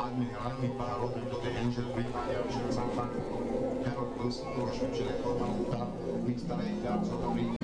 נהרג מפערות במידותיהן של בריטניה ושל צרפת. הרוד וילסון, ראש ממשלת הוד המורכב, מצטרף לארצות הברית